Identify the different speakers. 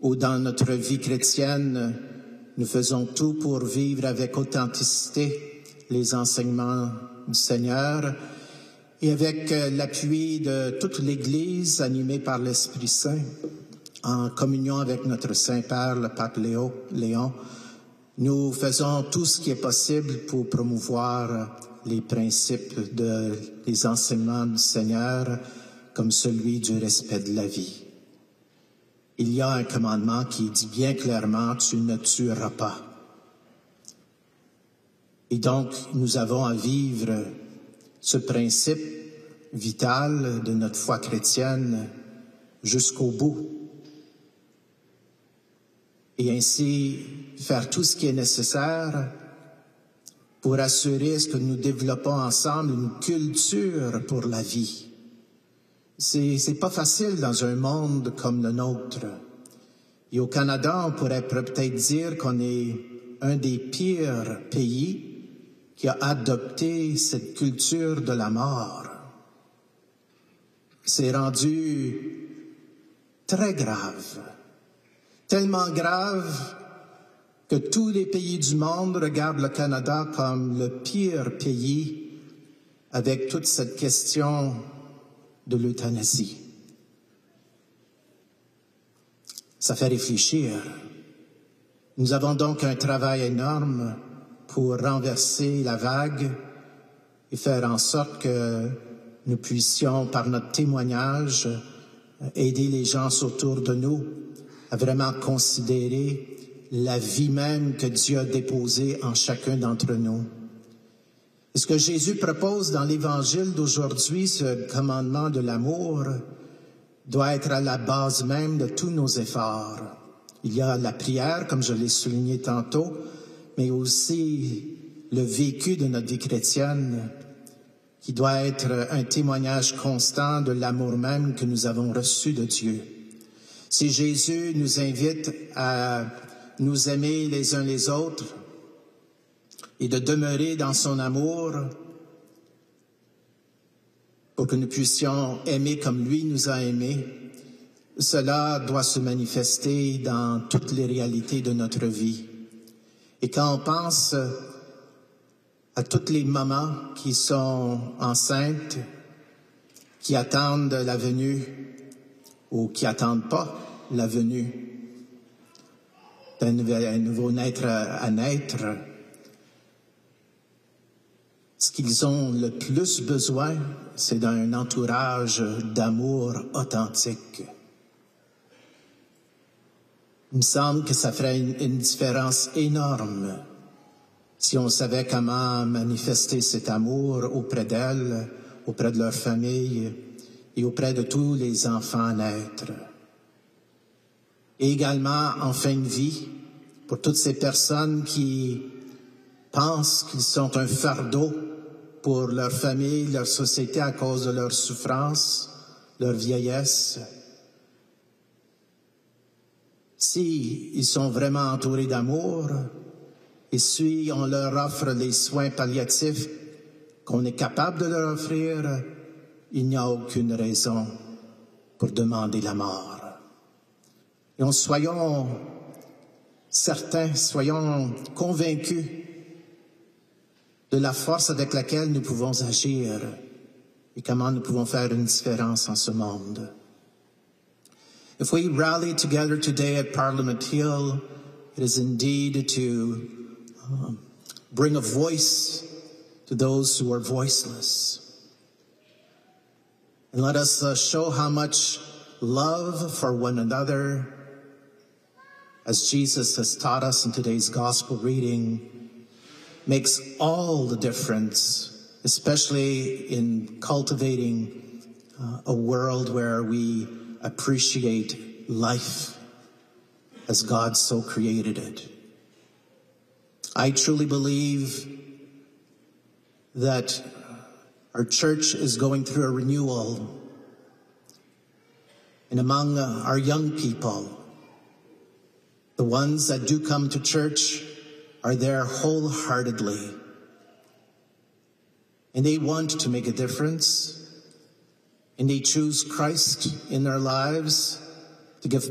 Speaker 1: où dans notre vie chrétienne, nous faisons tout pour vivre avec authenticité les enseignements du Seigneur et avec l'appui de toute l'Église animée par l'Esprit Saint, en communion avec notre Saint-Père, le Pape Léon, nous faisons tout ce qui est possible pour promouvoir les principes des enseignements du Seigneur, comme celui du respect de la vie. Il y a un commandement qui dit bien clairement « Tu ne tueras pas ». Et donc, nous avons à vivre ce principe vital de notre foi chrétienne jusqu'au bout. Et ainsi, faire tout ce qui est nécessaire pour assurer ce que nous développons ensemble une culture pour la vie. C'est pas facile dans un monde comme le nôtre. Et au Canada, on pourrait peut-être dire qu'on est un des pires pays qui a adopté cette culture de la mort. C'est rendu très grave. Tellement grave que tous les pays du monde regardent le Canada comme le pire pays avec toute cette question de l'euthanasie. Ça fait réfléchir. Nous avons donc un travail énorme pour renverser la vague et faire en sorte que nous puissions, par notre témoignage, aider les gens autour de nous à vraiment considérer la vie même que Dieu a déposée en chacun d'entre nous. Et ce que Jésus propose dans l'Évangile d'aujourd'hui, ce commandement de l'amour, doit être à la base même de tous nos efforts. Il y a la prière, comme je l'ai souligné tantôt, mais aussi le vécu de notre vie chrétienne, qui doit être un témoignage constant de l'amour même que nous avons reçu de Dieu. Si Jésus nous invite à nous aimer les uns les autres et de demeurer dans son amour pour que nous puissions aimer comme lui nous a aimés, cela doit se manifester dans toutes les réalités de notre vie. Et quand on pense à toutes les mamans qui sont enceintes, qui attendent la venue ou qui attendent pas la venue d'un nouveau-naître à naître, ce qu'ils ont le plus besoin, c'est d'un entourage d'amour authentique. Il me semble que ça ferait une différence énorme si on savait comment manifester cet amour auprès d'elles, auprès de leur famille et auprès de tous les enfants à naître. Et également en fin de vie, pour toutes ces personnes qui pensent qu'ils sont un fardeau pour leur famille, leur société à cause de leur souffrance, leur vieillesse. S'ils sont vraiment entourés d'amour, et si on leur offre les soins palliatifs qu'on est capable de leur offrir, il n'y a aucune raison pour demander la mort. Et soyons certains, soyons convaincus de la force avec laquelle nous pouvons agir et comment nous pouvons faire une différence en ce monde. If we rally together today at Parliament Hill, it is indeed to bring a voice to those who are voiceless. And let us show how much love for one another, as Jesus has taught us in today's gospel reading, makes all the difference, especially in cultivating a world where we appreciate life as God so created it. I truly believe that our church is going through a renewal. And among our young people, the ones that do come to church are there wholeheartedly. And they want to make a difference. And they choose Christ in their lives to give